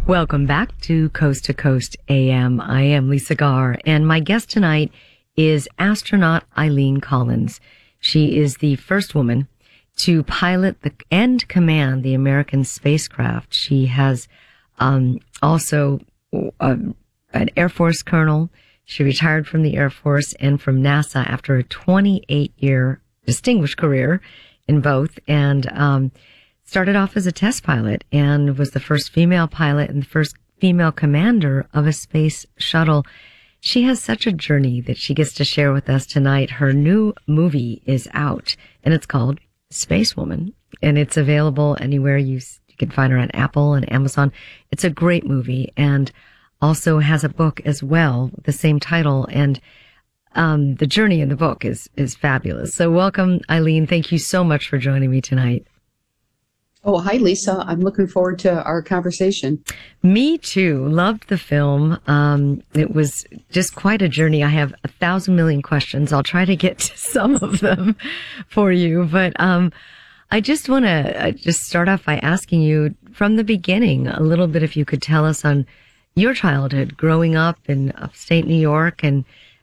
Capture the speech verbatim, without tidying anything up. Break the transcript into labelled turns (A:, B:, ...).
A: Welcome back to Coast to Coast A M. I am Lisa Garr, and my guest tonight is astronaut Eileen Collins. She is the first woman to pilot the, and command the American spacecraft. She has um, also uh, an Air Force colonel. She retired from the Air Force and from NASA after a twenty-eight year distinguished career in both, and um, started off as a test pilot and was the first female pilot and the first female commander of a space shuttle. She has such a journey that she gets to share with us tonight. Her new movie is out, and it's called Space Woman, and it's available anywhere you, you can find her on Apple and Amazon. It's a great movie, and also has a book as well, the same title, and um, the journey in the book is is fabulous. So welcome, Eileen. Thank you so much for joining me tonight.
B: Oh, hi, Lisa. I'm looking forward to our conversation.
A: Me too. Loved the film. Um, it was just quite a journey. I have a thousand million questions. I'll try to get to some of them for you. But um, I just want to just start off by asking you from the beginning a little bit, if you could tell us on your childhood growing up in upstate New York and